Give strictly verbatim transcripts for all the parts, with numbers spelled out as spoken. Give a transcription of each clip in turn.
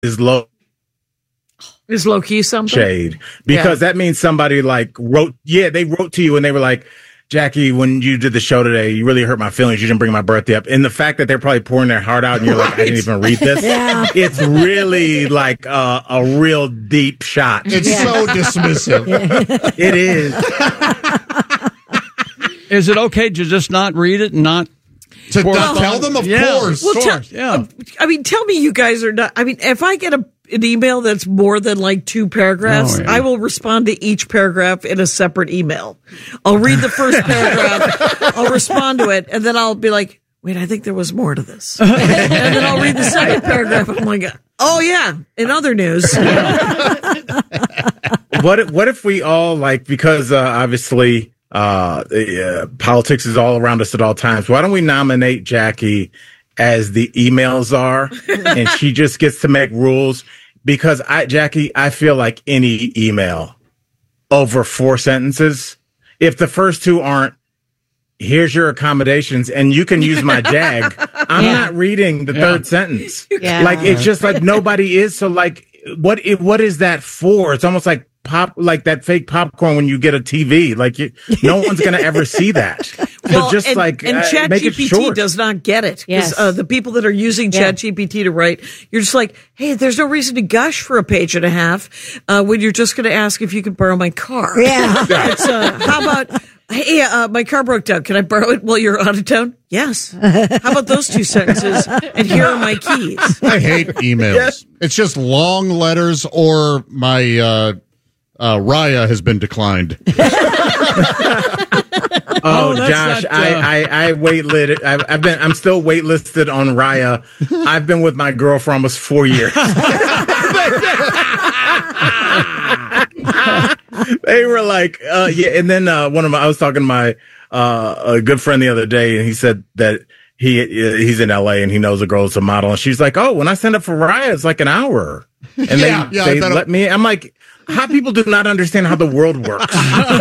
is low. Is low key something? Shade. Because yeah. that means somebody like wrote, yeah, they wrote to you and they were like, Jackie, when you did the show today, you really hurt my feelings. You didn't bring my birthday up. And the fact that they're probably pouring their heart out and you're like, I didn't even read this. Yeah. It's really like a, a real deep shot. It's yeah. so dismissive. It is. Is it okay to just not read it and not to not tell them? Of yeah, course. Well, of tell, course. Yeah. I mean, tell me you guys are not. I mean, if I get a an email that's more than like two paragraphs, oh, yeah. I will respond to each paragraph in a separate email. I'll read the first paragraph, I'll respond to it, and then I'll be like, wait, I think there was more to this. And then I'll read the second paragraph, and I'm like, oh yeah, in other news. What if, what if we all, like, because uh, obviously uh, uh, politics is all around us at all times, why don't we nominate Jackie as the email czar, and she just gets to make rules? Because I, Jackie, I feel like any email over four sentences, if the first two aren't, here's your accommodations and you can use my jag, I'm yeah. not reading the yeah. third sentence. Yeah. Like, it's just like nobody is. So like, what, what is that for? It's almost like pop, like that fake popcorn when you get a T V. Like, you, no one's going to ever see that. Well, so just and, like, and uh, ChatGPT does not get it. Yes. Uh, the people that are using yeah. ChatGPT to write, you're just like, hey, there's no reason to gush for a page and a half uh, when you're just going to ask if you can borrow my car. Yeah. It's, uh, how about, hey, uh, my car broke down. Can I borrow it while you're out of town? Yes. How about those two sentences? And here are my keys. I hate emails. Yes. It's just long letters or my uh, uh, Raya has been declined. Oh, oh Josh, not, uh... I, I, I waitlisted. I've, I've been, I'm still waitlisted on Raya. I've been with my girl for almost four years. They were like, uh, yeah. And then, uh, one of my, I was talking to my, uh, a good friend the other day, and he said that he, he's in L A and he knows a girl is a model. And she's like, oh, when I send up for Raya, it's like an hour. And yeah, they, yeah, they let me, I'm like, how people do not understand how the world works.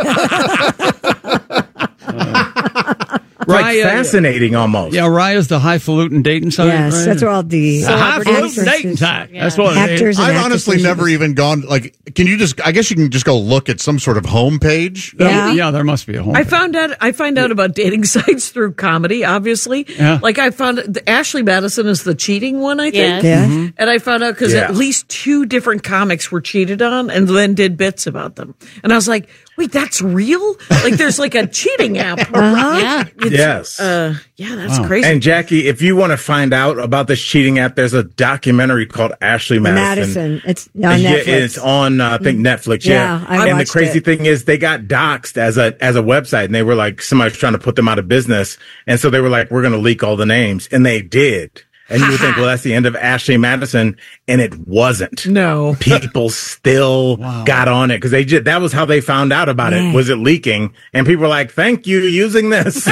Like Raya, fascinating almost. Yeah, Raya's the highfalutin dating site. Yes, right? That's where all the highfalutin dating site. Yeah. That's what actors. I've honestly never even gone. Like, can you just? I guess you can just go look at some sort of homepage. Yeah, yeah, there must be a homepage. I found out. I find out about dating sites through comedy. Obviously, yeah. Like I found the, Ashley Madison is the cheating one. I think. Yes. Yeah. Mm-hmm. And I found out because yeah. at least two different comics were cheated on, and then did bits about them. And I was like, wait, that's real? Like, there's like a cheating app. Uh-huh. Yeah. It's, yes. Uh, yeah, that's wow. crazy. And Jackie, if you want to find out about this cheating app, there's a documentary called Ashley Madison. Madison. It's on yeah, Netflix. It's on, uh, I think, Netflix. Yeah, Yeah. I and the watched crazy it. thing is they got doxxed as a, as a website, and they were like, somebody's trying to put them out of business. And so they were like, we're going to leak all the names. And they did. And you would think, well, that's the end of Ashley Madison. And it wasn't. No. People still wow. got on it because they just, that was how they found out about yeah. it. Was it leaking? And people were like, thank you using this.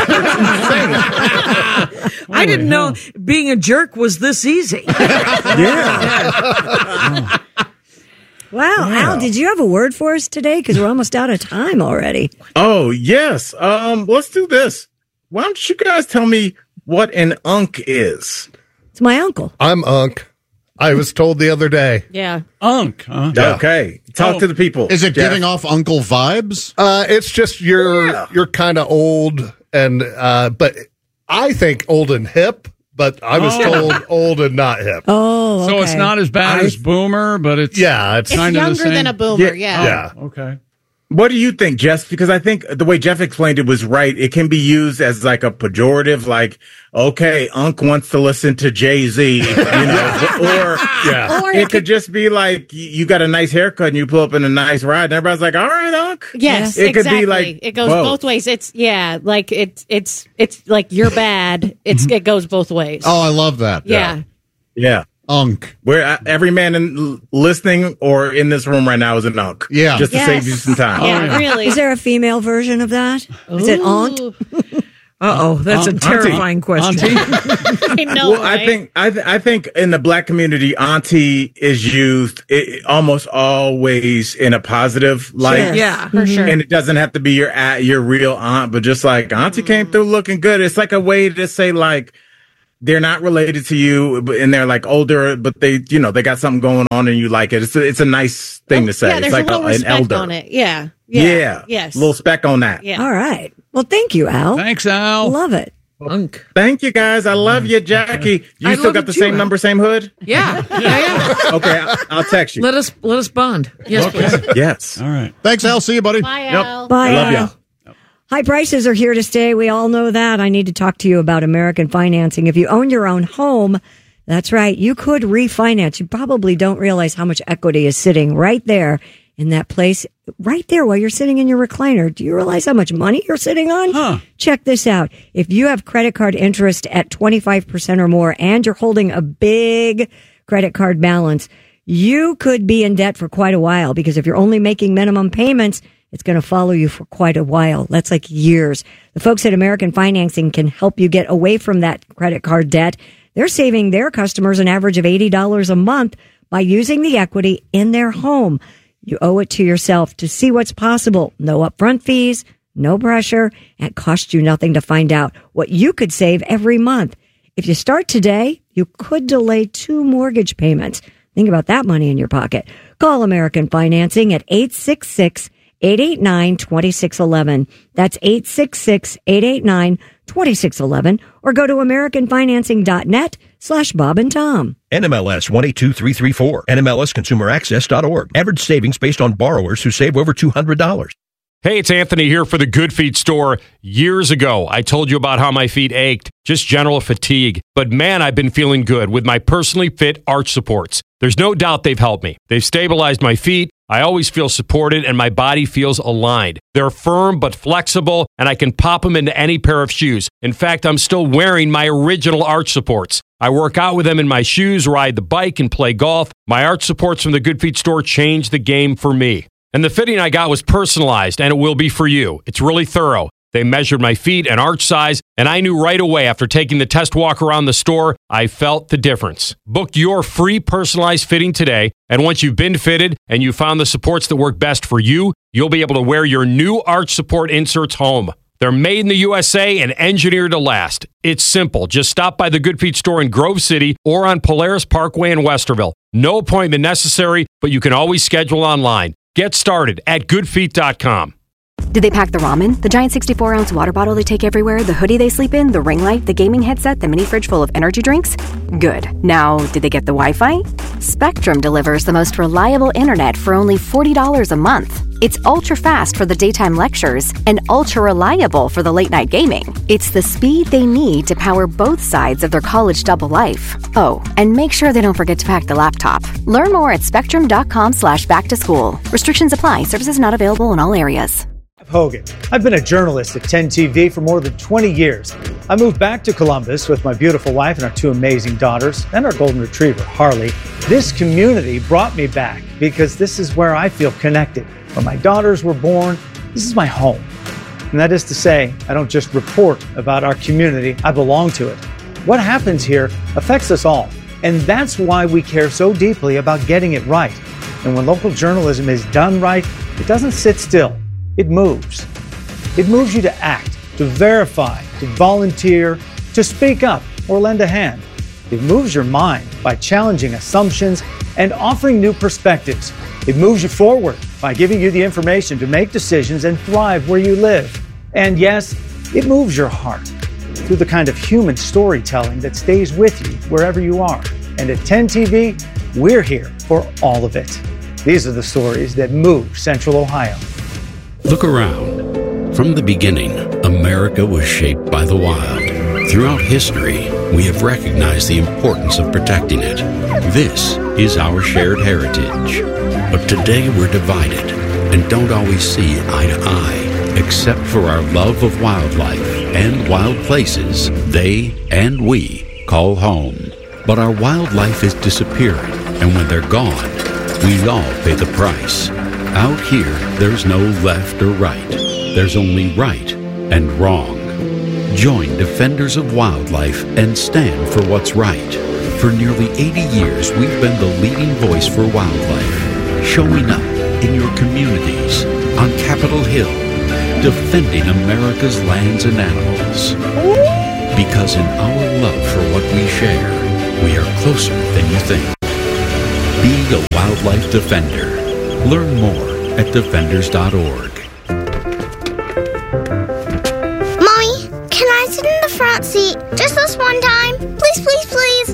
I didn't hell. know being a jerk was this easy. yeah. Wow. wow. Al, did you have a word for us today? Because we're almost out of time already. Oh, yes. Um, let's do this. Why don't you guys tell me what an unk is? It's my uncle. I'm Unk. I was told the other day. Yeah. Unk. Huh? Yeah. Okay. Talk oh. to the people. Is it Jeff. giving off uncle vibes? Uh, it's just you're yeah. you're kind of old and uh, but I think old and hip. But I was oh. told old and not hip. Oh, okay. So it's not as bad I, as boomer, but it's yeah, it's, it's kind of younger the same. than a boomer. Yeah. Yeah. Oh, okay. What do you think, Jess? Because I think the way Jeff explained it was right. It can be used as like a pejorative, like, okay, Unk wants to listen to Jay-Z, you know, or, yeah. or it, it could just be like, you got a nice haircut and you pull up in a nice ride and everybody's like, all right, Unk. Yes, it exactly. could be like, it goes both. both ways. It's, yeah, like it's, it's, it's like you're bad. It's, it goes both ways. Oh, I love that. Yeah. Yeah. Unk. Where uh, every man in, listening or in this room right now is an unk. Yeah. Just to Yes. save you some time. Yeah, Oh, yeah. really. Is there a female version of that? Is it aunt? Uh-oh, that's a Auntie. terrifying question. I know, Well, right? I think I, th- I think in the black community, auntie is used it, almost always in a positive light. Sure. Yeah. for sure. And it doesn't have to be your at your real aunt, but just like auntie came through looking good. It's like a way to say like, they're not related to you, but- and they're like older, but they, you know, they got something going on and you like it. It's a, it's a nice thing to say. Yeah, there's it's like a little an respect elder. on it. Yeah. Yeah. Yeah. Yes. Little spec on that. Yeah. All right. Well, thank you, Al. Thanks, Al. Love it. Unk. Thank you guys. I love you, Jackie. You I still love got you the too, same Al. number, same hood? Yeah. Yeah. Yeah. Okay, I'll, I'll text you. Let us let us bond. Yes, please. Yes. All right. Thanks, Al. See you, buddy. Bye, Yep. Al. Bye. I love Al. y'all. High prices are here to stay. We all know that. I need to talk to you about American Financing. If you own your own home, that's right, you could refinance. You probably don't realize how much equity is sitting right there in that place, right there while you're sitting in your recliner. Do you realize how much money you're sitting on? Huh. Check this out. If you have credit card interest at twenty-five percent or more and you're holding a big credit card balance, you could be in debt for quite a while, because if you're only making minimum payments, it's going to follow you for quite a while. That's like years. The folks at American Financing can help you get away from that credit card debt. They're saving their customers an average of eighty dollars a month by using the equity in their home. You owe it to yourself to see what's possible. No upfront fees, no pressure, and it costs you nothing to find out what you could save every month. If you start today, you could delay two mortgage payments. Think about that money in your pocket. Call American Financing at eight six six, eight eight nine, two six one one. That's eight six six, eight eight nine, two six one one. Or go to american financing dot net slash Bob and Tom. N M L S one eight two three three four. N M L S consumer access dot org. Average savings based on borrowers who save over two hundred dollars. Hey, it's Anthony here for the Good Feet store. Years ago, I told you about how my feet ached, just general fatigue. But man, I've been feeling good with my personally fit arch supports. There's no doubt they've helped me. They've stabilized my feet. I always feel supported and my body feels aligned. They're firm but flexible, and I can pop them into any pair of shoes. In fact, I'm still wearing my original arch supports. I work out with them in my shoes, ride the bike, and play golf. My arch supports from the Good Feet store changed the game for me. And the fitting I got was personalized, and it will be for you. It's really thorough. They measured my feet and arch size, and I knew right away after taking the test walk around the store, I felt the difference. Book your free personalized fitting today, and once you've been fitted and you found the supports that work best for you, you'll be able to wear your new arch support inserts home. They're made in the U S A and engineered to last. It's simple. Just stop by the Good Feet store in Grove City or on Polaris Parkway in Westerville. No appointment necessary, but you can always schedule online. Get started at good feet dot com. Did they pack the ramen, the giant sixty-four ounce water bottle they take everywhere, the hoodie they sleep in, the ring light, the gaming headset, the mini fridge full of energy drinks? Good. Now, did they get the Wi-Fi? Spectrum delivers the most reliable internet for only forty dollars a month. It's ultra fast for the daytime lectures and ultra reliable for the late night gaming. It's the speed they need to power both sides of their college double life. Oh, and make sure they don't forget to pack the laptop. Learn more at spectrum.com slash back to school. Restrictions apply. Services not available in all areas. Hogan. I've been a journalist at ten T V for more than twenty years. I moved back to Columbus with my beautiful wife and our two amazing daughters and our golden retriever, Harley. This community brought me back because this is where I feel connected. Where my daughters were born, this is my home. And that is to say, I don't just report about our community, I belong to it. What happens here affects us all. And that's why we care so deeply about getting it right. And when local journalism is done right, it doesn't sit still. It moves. It moves you to act, to verify, to volunteer, to speak up or lend a hand. It moves your mind by challenging assumptions and offering new perspectives. It moves you forward by giving you the information to make decisions and thrive where you live. And yes, it moves your heart through the kind of human storytelling that stays with you wherever you are. And at ten T V, we're here for all of it. These are the stories that move Central Ohio. Look around. From the beginning, America was shaped by the wild. Throughout history, we have recognized the importance of protecting it. This is our shared heritage. But today we're divided and don't always see eye to eye, except for our love of wildlife and wild places they and we call home. But our wildlife is disappearing, and when they're gone, we all pay the price. Out here, there's no left or right. There's only right and wrong. Join Defenders of Wildlife and stand for what's right. For nearly eighty years, we've been the leading voice for wildlife, showing up in your communities, on Capitol Hill, defending America's lands and animals. Because in our love for what we share, we are closer than you think. Be a wildlife defender. Learn more at defenders dot org. Mommy, can I sit in the front seat just this one time? Please, please, please.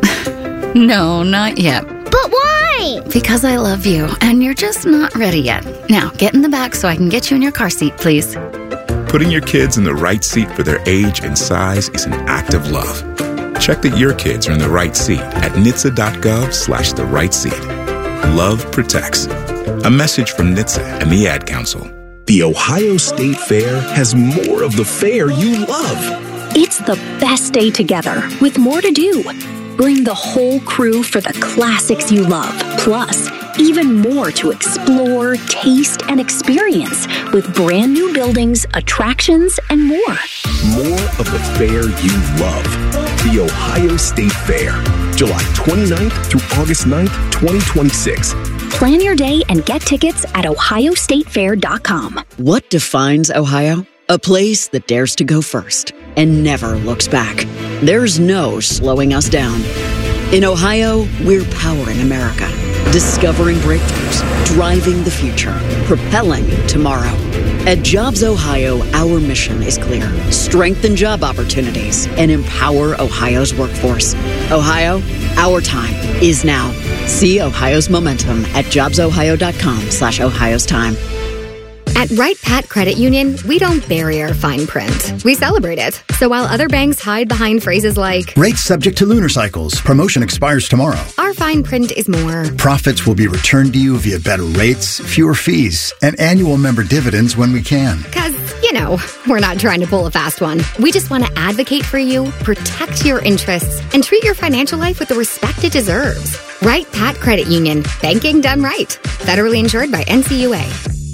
No, not yet. But why? Because I love you, and you're just not ready yet. Now, get in the back so I can get you in your car seat, please. Putting your kids in the right seat for their age and size is an act of love. Check that your kids are in the right seat at N H T S A dot gov slash the right seat. Love protects. A message from N H T S A and the Ad Council. The Ohio State Fair has more of the fair you love. It's the best day together with more to do. Bring the whole crew for the classics you love. Plus, even more to explore, taste, and experience with brand new buildings, attractions, and more. More of the fair you love. The Ohio State Fair, July twenty-ninth through August ninth, twenty twenty-six. Plan your day and get tickets at ohio state fair dot com. What defines Ohio? A place that dares to go first and never looks back. There's no slowing us down. In Ohio, we're powering America, discovering breakthroughs, driving the future, propelling tomorrow. At Jobs Ohio, our mission is clear. Strengthen job opportunities and empower Ohio's workforce. Ohio, our time is now. See Ohio's momentum at jobs ohio dot com slash Ohio's time. At Wright Pat Credit Union, we don't bury our fine print. We celebrate it. So while other banks hide behind phrases like, rates subject to lunar cycles, promotion expires tomorrow, our fine print is more. Profits will be returned to you via better rates, fewer fees, and annual member dividends when we can. Because, you know, we're not trying to pull a fast one. We just want to advocate for you, protect your interests, and treat your financial life with the respect it deserves. Wright Pat Credit Union. Banking done right. Federally insured by N C U A.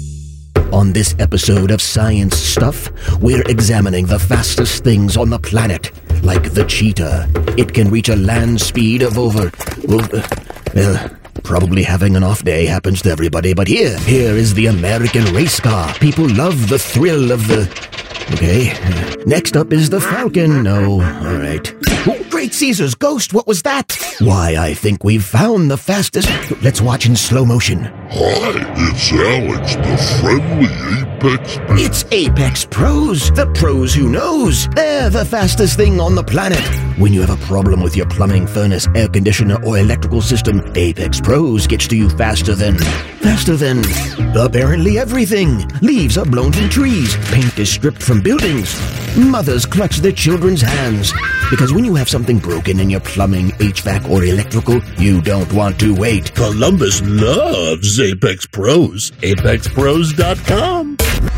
On this episode of Science Stuff, we're examining the fastest things on the planet, like the cheetah. It can reach a land speed of over... over well, probably having an off day happens to everybody, but here, here is the American race car. People love the thrill of the... Okay. Next up is the Falcon. No, all right. Oh, Great Caesar's ghost, what was that? Why, I think we've found the fastest... Let's watch in slow motion. Hi, it's Alex, the friendly Apex Pro. It's Apex Pros, the pros who knows. They're the fastest thing on the planet. When you have a problem with your plumbing, furnace, air conditioner, or electrical system, Apex Pros gets to you faster than... Faster than... apparently everything. Leaves are blown from trees. Paint is stripped from buildings. Mothers clutch their children's hands. Because when you have something broken in your plumbing, H V A C, or electrical, you don't want to wait. Columbus loves Apex Pros. apex pros dot com.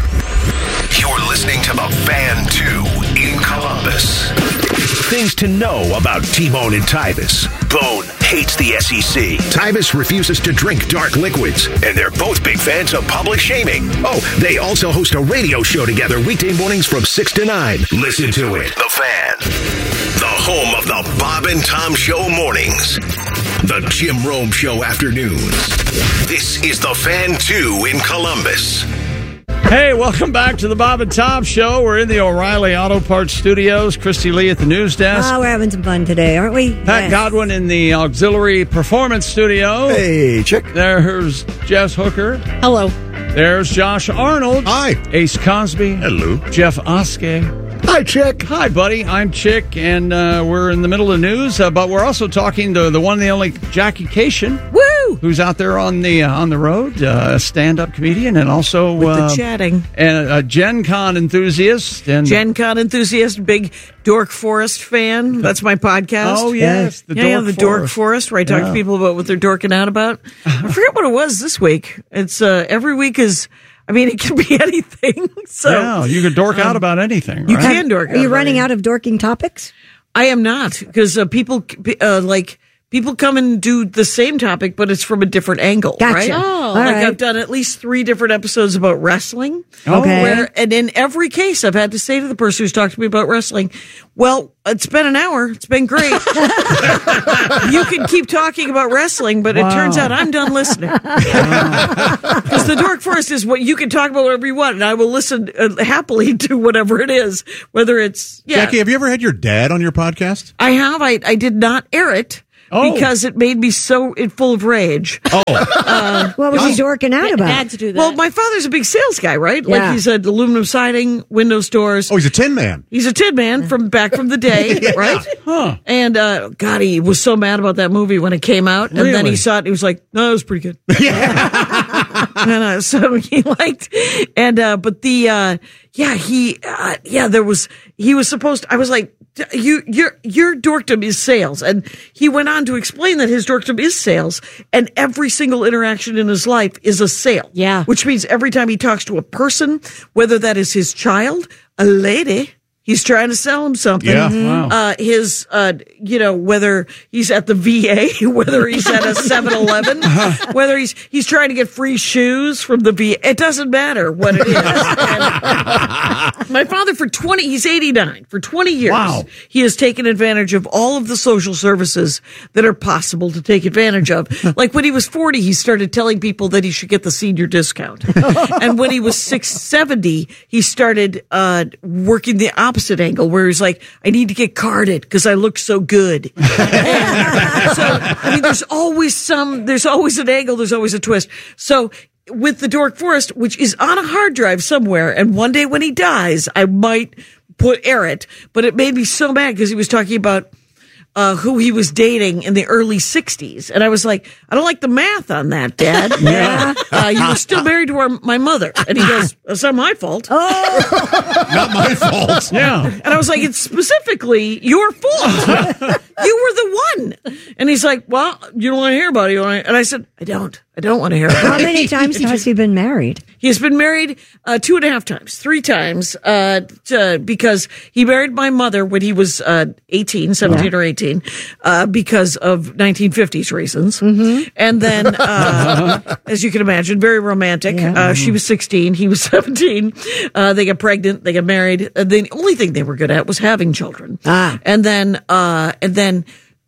You're listening to the Fan two in Columbus. Things to know about T-Bone and Tyvis. Bone hates the S E C. Tyvis refuses to drink dark liquids. And they're both big fans of public shaming. Oh, they also host a radio show together weekday mornings from six to nine. Listen to it. The Fan. The home of the Bob and Tom Show mornings. The Jim Rome Show afternoons. This is the Fan two in Columbus. Hey, welcome back to the Bob and Tom Show. We're in the O'Reilly Auto Parts Studios. Christy Lee at the news desk. Oh, we're having some fun today, aren't we? Pat yes. Godwin in the Auxiliary Performance Studio. Hey, chick. There's Jess Hooker. Hello. There's Josh Arnold. Hi. Ace Cosby. Hello. Jeff Oskey. Hi, Chick. Hi, buddy. I'm Chick, and uh, we're in the middle of news, uh, but we're also talking to the one and the only Jackie Cation. Woo! Who's out there on the uh, on the road, uh, a stand-up comedian, and also with uh, the chatting, and a Gen Con enthusiast, and Gen Con enthusiast, big Dork Forest fan. That's my podcast. Oh yes, the yeah, Dork yeah, the Forest. Dork Forest, where I talk yeah. to people about what they're dorking out about. I forget what it was this week. It's uh, every week is. I mean, it can be anything. So yeah, you can dork um, out about anything. Right? You can dork. Are you out running about out of dorking topics? I am not, because uh, people uh, like people come and do the same topic, but it's from a different angle, Gotcha. right? Oh. Like All right. I've done at least three different episodes about wrestling. Okay. Where, and in every case, I've had to say to the person who's talked to me about wrestling, well, it's been an hour. It's been great. You can keep talking about wrestling, but Wow. it turns out I'm done listening. Because the Dork Forest is what you can talk about whatever you want, and I will listen uh, happily to whatever it is, whether it's yeah. Jackie, have you ever had your dad on your podcast? I have. I, I did not air it Oh. because it made me so it, full of rage. Oh. Uh, What was he dorking out about? Had to do that. well, my father's a big sales guy, right? Yeah. Like he's at aluminum siding, windows, doors. Oh, he's a tin man. He's a tin man from back from the day, Yeah. right? Huh. And uh, God, he was so mad about that movie when it came out, and then Really? he saw it. And he was like, "No, it was pretty good." and uh, so he liked, and uh, but the uh, yeah, he uh, yeah, there was he was supposed. I was like, you your your dorkdom is sales, and he went on to explain that his dorkdom is sales, and every single interaction in his life is a sale. Yeah, which means every time he talks to a person, whether that is his child, a lady. He's trying to sell him something. Yeah, wow. Uh, his, uh, you know, whether he's at the V A, whether he's at a seven eleven, whether he's he's trying to get free shoes from the V A. It doesn't matter what it is. And my father, for twenty, he's eighty-nine. For twenty years, Wow. he has taken advantage of all of the social services that are possible to take advantage of. Like when he was forty, he started telling people that he should get the senior discount. And when he was six seventy, he started uh, working the opposite angle where he's like, I need to get carded because I look so good. And so, I mean, there's always some, there's always an angle, there's always a twist. So with the Dork Forest, which is on a hard drive somewhere, and one day when he dies, I might put air it, but it made me so mad because he was talking about Uh, who he was dating in the early sixties. And I was like, I don't like the math on that, Dad. Yeah. Uh, you were still married to our, my mother. And he goes, that's not my fault. Oh, Not my fault. Yeah. And I was like, it's specifically your fault. You were the one. And he's like, well, you don't want to hear about it. You wanna-" And I said, I don't. I don't want to hear about how it. many times has he been married? He has been married uh, two and a half times, three times, uh, to, because he married my mother when he was uh, eighteen, seventeen yeah. or eighteen, uh, because of nineteen fifties reasons. Mm-hmm. And then, uh, as you can imagine, very romantic. Yeah. Uh, she was sixteen, he was seventeen. Uh, they got pregnant, they got married. Uh, the only thing they were good at was having children. Ah. And then, uh, and then,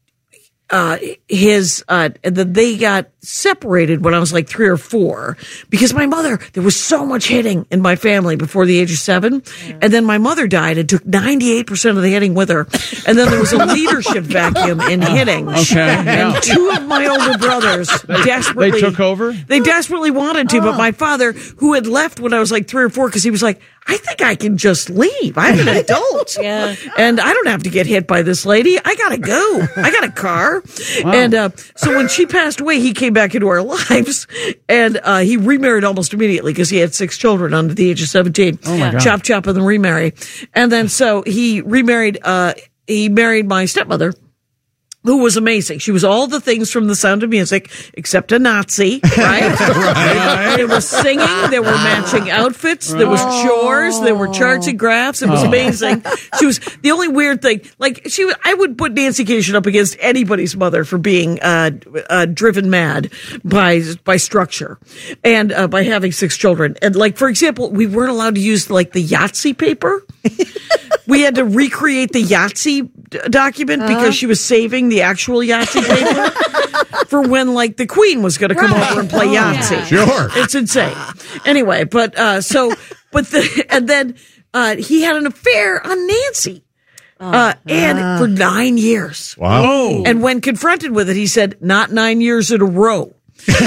uh, his, uh, and then they got separated when I was like three or four because my mother, there was so much hitting in my family before the age of seven. Yeah. And then my mother died and took ninety-eight percent of the hitting with her. And then there was a leadership vacuum in hitting. Okay. And Yeah. two of my older brothers desperately, They took over? They desperately wanted to, oh. but my father, who had left when I was like three or four, because he was like, I think I can just leave. I'm an adult. Yeah. And I don't have to get hit by this lady. I gotta go. I got a car. Wow. And uh, so when she passed away, he came back into our lives, and uh, he remarried almost immediately because he had six children under the age of seventeen. Oh my God. Chop, chop, and then remarry. And then so he remarried, uh, he married my stepmother, who was amazing. She was all the things from The Sound of Music, except a Nazi, right? right. There was singing, there were matching outfits, there was chores, there were charts and graphs. It was Oh. amazing. She was the only weird thing. Like she, I would put Nancy Cation up against anybody's mother for being uh, uh, driven mad by by structure and uh, by having six children. And like for example, we weren't allowed to use like the Yahtzee paper. We had to recreate the Yahtzee d- document uh-huh. because she was saving the actual Yahtzee paper for when, like, the Queen was going to come right. over and play oh, Yahtzee. Yeah. Sure. It's insane. Anyway, but, uh, so, but the, and then, uh, he had an affair on Nancy. Uh, and uh. for nine years. Wow. And when confronted with it, he said, not nine years in a row. And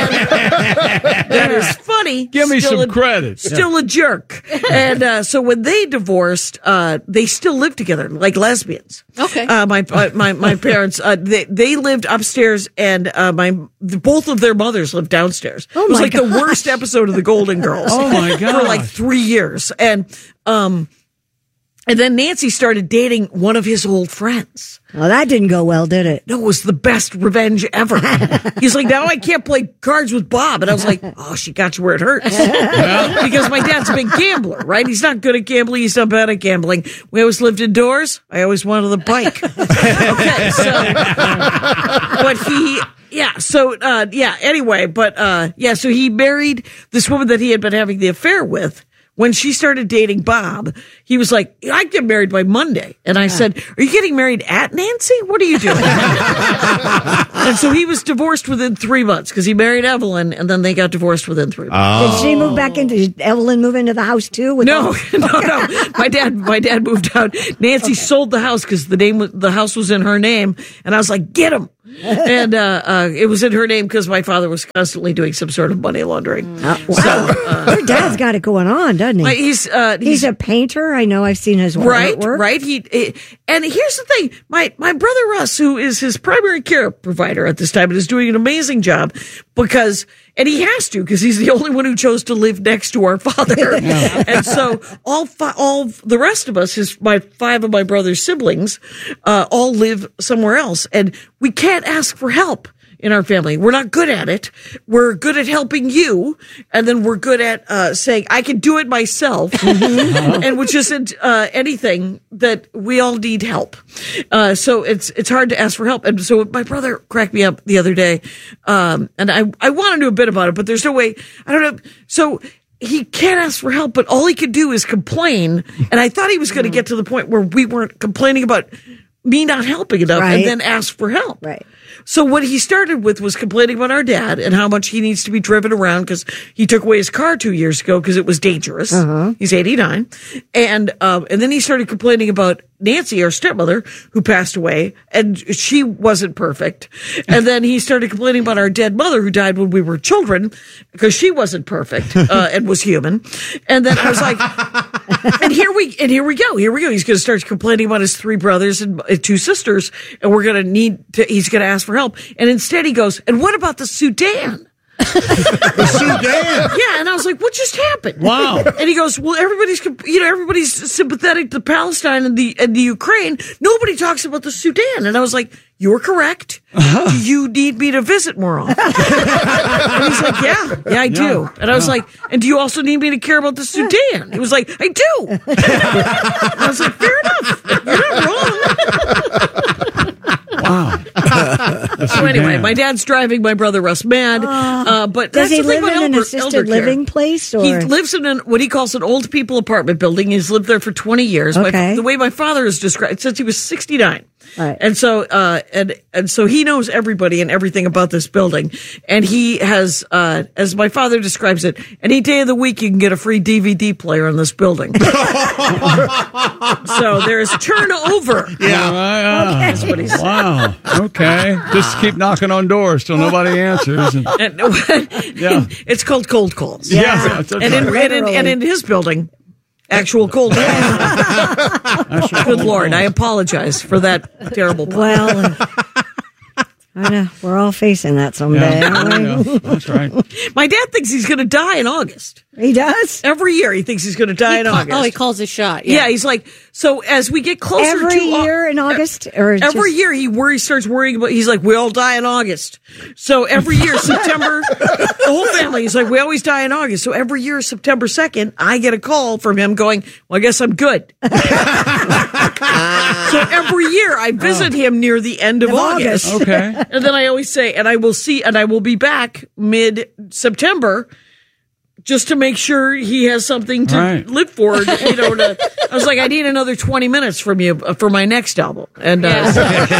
that is funny. Give me some a, credit. Still a jerk. And uh, so when they divorced, uh, they still lived together like lesbians. Okay. Uh, my uh, my my parents uh, they they lived upstairs, and uh, my both of their mothers lived downstairs. Oh it was my like God. the worst episode of The Golden Girls. Oh my God. For like three years, and um. And then Nancy started dating one of his old friends. Well, that didn't go well, did it? No, it was the best revenge ever. He's like, now I can't play cards with Bob. And I was like, oh, she got you where it hurts. Because my dad's a big gambler, right? He's not good at gambling. He's not bad at gambling. We always lived indoors. I always wanted the bike. Okay, so, but he... Yeah, so, uh, yeah, anyway, but, uh, yeah, so he married this woman that he had been having the affair with. When she started dating Bob, he was like, I get married by Monday. And I said, are you getting married at Nancy? What are you doing? And so he was divorced within three months because he married Evelyn and then they got divorced within three months. Did she move back into, did Evelyn move into the house too? With No, all- no, no. My dad, my dad moved out. Nancy sold the house because the name, was- the house was in her name. And I was like, get him. And uh, uh, it was in her name because my father was constantly doing some sort of money laundering. Uh, wow. So, uh, your dad's got it going on, doesn't he? Like, he's, uh, he's he's a painter. I know. I've seen his work. right, artwork. right. He, he and here's the thing: my my brother Russ, who is his primary care provider at this time, and is doing an amazing job because. And he has to because he's the only one who chose to live next to our father. And so all fi- all the rest of us, his my five of my brother's siblings, uh, all live somewhere else, and we can't ask for help in our family. We're not good at it. We're good at helping you, and then we're good at uh, saying I can do it myself, and which isn't uh, anything that we all need help. Uh, so it's it's hard to ask for help. And so my brother cracked me up the other day, um, and I I want to do a bit about it, but there's no way. I don't know. So. He can't ask for help, but all he could do is complain. And I thought he was going to get to the point where we weren't complaining about me not helping enough Right. and then ask for help. Right. So what he started with was complaining about our dad and how much he needs to be driven around because he took away his car two years ago because it was dangerous. Uh-huh. He's eighty-nine. And, um, and then he started complaining about Nancy, our stepmother, who passed away, and she wasn't perfect. And then he started complaining about our dead mother who died when we were children because she wasn't perfect, uh, and was human. And then I was like, and here we, and here we go, here we go. He's going to start complaining about his three brothers and uh, two sisters, and we're going to need to, he's going to ask for help. And instead he goes, and what about the Sudan? The Sudan. Yeah, and I was like, "What just happened?" Wow. And he goes, "Well, everybody's you know everybody's sympathetic to Palestine and the and the Ukraine. Nobody talks about the Sudan." And I was like, "You're correct. Uh-huh. Do you need me to visit more often?" And he's like, "Yeah, yeah, I do." Yeah. And I was like, "And do you also need me to care about the Sudan?" He was like, "I do." And I was like, "Fair enough. You're not wrong." Wow. So anyway, my dad's driving my brother Russ mad. Uh, but Does that's he the thing live about in an elder- assisted elder care. living place? Or? He lives in an, what he calls an old people apartment building. He's lived there for twenty years. My- Okay. the way my father is described, since he was sixty-nine. Right. And so, uh, and, and so he knows everybody and everything about this building. And he has, uh, as my father describes it, any day of the week you can get a free D V D player in this building. So there's turnover. Yeah. Uh, Okay. That's what he said. Wow. Okay. Just keep knocking on doors till nobody answers. And, And, Yeah. It's called cold calls. Yeah. That's And in, and, in, Literally. and in his building, actual cold calls. Good Lord, I apologize for that terrible pun. Well, I know we're all facing that someday. Yeah, aren't we? yeah, that's right. My dad thinks he's going to die in August. He does Every year he thinks he's going to die in August. Oh, he calls his shot. yeah. Yeah. he's like, so as we get closer every to Au- year in August, or Every just- year he worries, starts worrying about, he's like, we all die in August. So every year, September, the whole family, he's like, we always die in August. So every year, September second, I get a call from him going, well, I guess I'm good. So every year I visit him near the end of, Of August. August. Okay. And then I always say, and I will see, and I will be back mid-September just to make sure he has something to Right. live for. You know, to, I was like, I need another twenty minutes from you for my next album. And uh,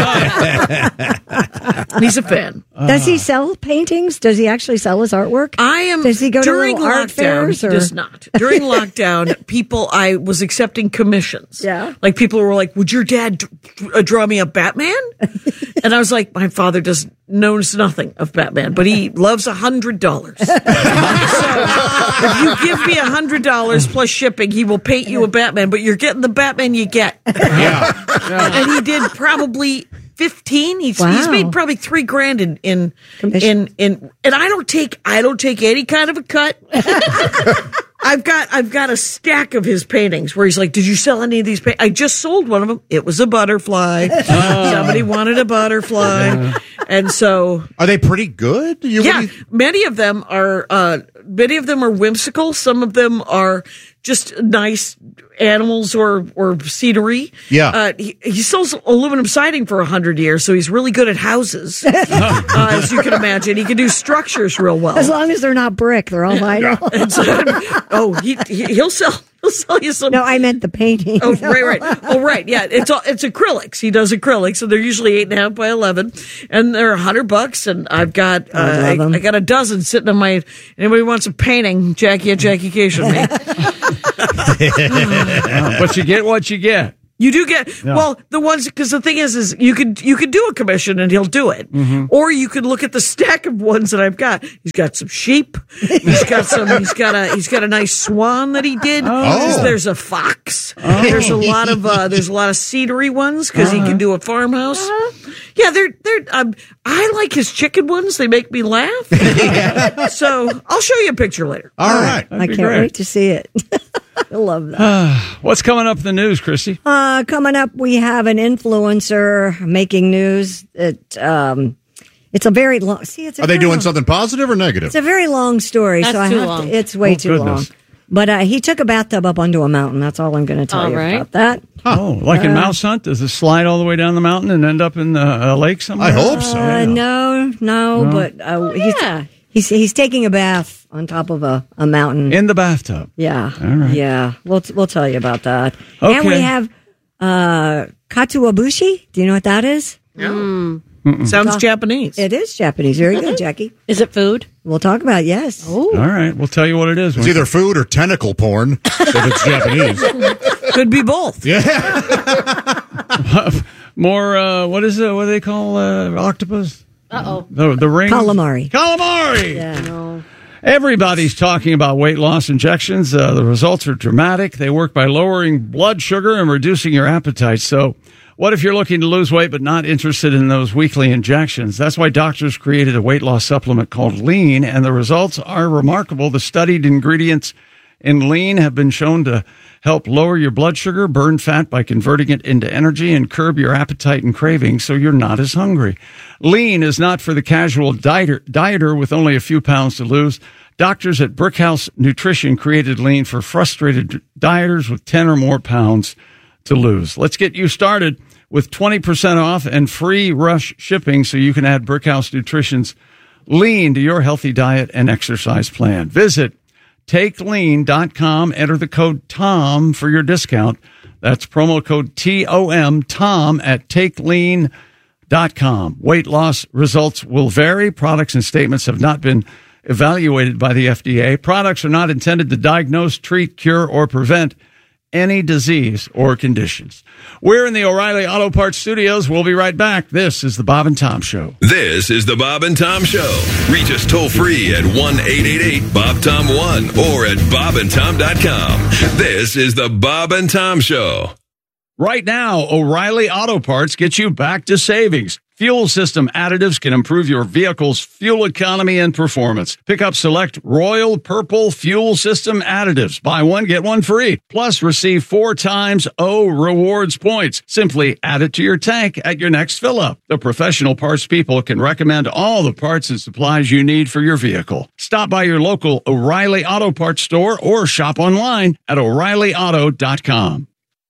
he's a fan. Does he sell paintings? Does he actually sell his artwork? I am. Does he go to during little art lockdown? fairs, He or- does not. During lockdown, people, I was accepting commissions. Yeah. Like people were like, "Would your dad d- uh, draw me a Batman?" And I was like, "My father does knows nothing of Batman, but he loves a hundred dollars. So if you give me a hundred dollars plus shipping, he will paint you a Batman. But you're getting the Batman you get." Yeah. And he did probably fifteen. He's, Wow. he's made probably three grand in in, Commission. in in and I don't take I don't take any kind of a cut. I've got I've got a stack of his paintings where he's like, "Did you sell any of these paintings?" I just sold one of them. It was a butterfly. Oh. Somebody wanted a butterfly, and so are they pretty good? You yeah, really- many of them are. Uh, many of them are whimsical. Some of them are just nice animals or or scenery. Yeah. Uh, he, he sells aluminum siding for a hundred years, so he's really good at houses, uh, as you can imagine. He can do structures real well. As long as they're not brick, they're all vinyl. And so, oh, he, he he'll sell he'll sell you some. No, I meant the painting. Oh, right, right. Oh, right. Yeah, it's all, it's acrylics. He does acrylics, so they're usually eight and a half by eleven, and they're a hundred bucks. And I've got uh, I love I, I got a dozen sitting on my. Anybody wants a painting? Jackie at Jackie Cation me. But you get what you get. You do get Yeah. well the ones because the thing is is you could you could do a commission and he'll do it, Mm-hmm. or you could look at the stack of ones that I've got. He's got some sheep. He's got some. He's got a. He's got a nice swan that he did. Oh. There's a fox. Oh. There's a lot of uh, there's a lot of scenery ones because he can do a farmhouse. Yeah, they're they're. Um, I like his chicken ones. They make me laugh. So I'll show you a picture later. All right. I can't wait to see it. I love that. What's coming up in the news, Christy? Uh, coming up, we have an influencer making news. It, um, it's a very long. See, it's a Are they very doing long, something positive or negative? It's a very long story, That's so I too have long. to. It's way Oh, too goodness. long. But uh, he took a bathtub up onto a mountain. That's all I'm going to tell All you right. about that. Oh, like in Uh, Mouse Hunt? Does it slide all the way down the mountain and end up in the uh, lake somewhere? I hope so. Uh, no, no, No? but uh, he's, yeah. he's he's taking a bath on top of a, a mountain. In the bathtub. Yeah. All right. Yeah. We'll we'll tell you about that. Okay. And we have uh katsuobushi. Do you know what that is? Mm. Sounds Japanese. It is Japanese. Very good, Jackie. Is it food? We'll talk about it, yes. All right. We'll tell you what it is. It's either food or tentacle porn if it's Japanese. Could be both. Yeah. More, uh, what is it? What do they call uh, octopus? Uh-oh. The, the ring? Calamari. Calamari! Yeah. No. Everybody's talking about weight loss injections. Uh, the results are dramatic. They work by lowering blood sugar and reducing your appetite. So what if you're looking to lose weight but not interested in those weekly injections? That's why doctors created a weight loss supplement called Lean, and the results are remarkable. The studied ingredients in Lean have been shown to help lower your blood sugar, burn fat by converting it into energy, and curb your appetite and cravings so you're not as hungry. Lean is not for the casual dieter, dieter with only a few pounds to lose. Doctors at Brickhouse Nutrition created Lean for frustrated dieters with ten or more pounds to lose. Let's get you started with twenty percent off and free rush shipping so you can add Brickhouse Nutrition's Lean to your healthy diet and exercise plan. Visit take lean dot com. Enter the code TOM for your discount. That's promo code T O M, TOM at take lean dot com. Weight loss results will vary. Products and statements have not been evaluated by the F D A. Products are not intended to diagnose, treat, cure, or prevent any disease or conditions. We're in the O'Reilly Auto Parts Studios. We'll be right back. This is the Bob and Tom Show. This is the Bob and Tom Show. Reach us toll free at one eight eight eight Bob Tom one or at bob and tom dot com. This is the Bob and Tom Show. Right now, O'Reilly Auto Parts gets you back to savings. Fuel system additives can improve your vehicle's fuel economy and performance. Pick up select Royal Purple fuel system additives. Buy one, get one free. Plus, receive four times O rewards points. Simply add it to your tank at your next fill-up. The professional parts people can recommend all the parts and supplies you need for your vehicle. Stop by your local O'Reilly Auto Parts store or shop online at o'reilly auto dot com.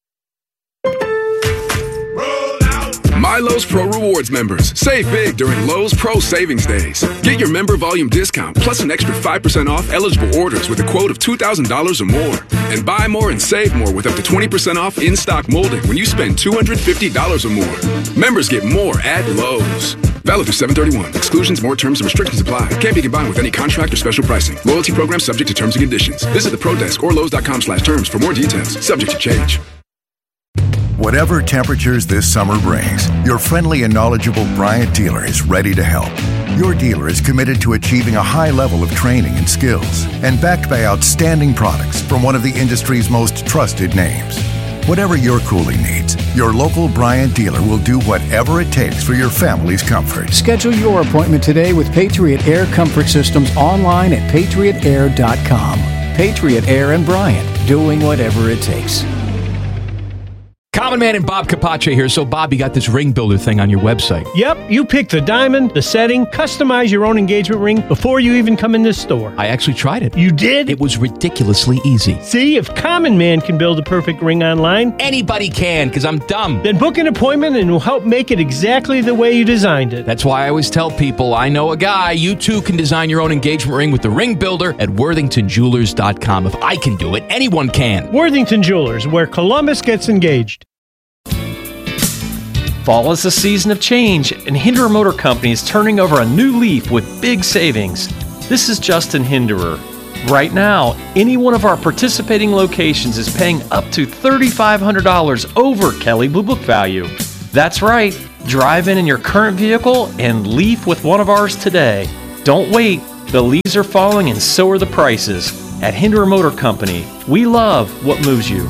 My Lowe's Pro Rewards members, save big during Lowe's Pro Savings Days. Get your member volume discount plus an extra five percent off eligible orders with a quote of two thousand dollars or more. And buy more and save more with up to twenty percent off in-stock molding when you spend two hundred fifty dollars or more. Members get more at Lowe's. Valid through seven thirty-one. Exclusions, more terms and restrictions apply. Can't be combined with any contract or special pricing. Loyalty program subject to terms and conditions. Visit the Pro Desk or Lowe's dot com slash terms for more details. Subject to change. Whatever temperatures this summer brings, your friendly and knowledgeable Bryant dealer is ready to help. Your dealer is committed to achieving a high level of training and skills and backed by outstanding products from one of the industry's most trusted names. Whatever your cooling needs, your local Bryant dealer will do whatever it takes for your family's comfort. Schedule your appointment today with Patriot Air Comfort Systems online at patriot air dot com. Patriot Air and Bryant, doing whatever it takes. Common Man and Bob Capace here. So, Bob, you got this ring builder thing on your website. Yep, you pick the diamond, the setting, customize your own engagement ring before you even come in the store. I actually tried it. You did? It was ridiculously easy. See, if Common Man can build a perfect ring online, anybody can, because I'm dumb. Then book an appointment and we'll help make it exactly the way you designed it. That's why I always tell people, I know a guy. You too can design your own engagement ring with the ring builder at worthington jewelers dot com. If I can do it, anyone can. Worthington Jewelers, where Columbus gets engaged. Fall is a season of change, and Hinderer Motor Company is turning over a new leaf with big savings. This is Justin Hinderer. Right now, any one of our participating locations is paying up to three thousand five hundred dollars over Kelley Blue Book value. That's right. Drive in in your current vehicle and leaf with one of ours today. Don't wait. The leaves are falling and so are the prices. At Hinderer Motor Company, we love what moves you.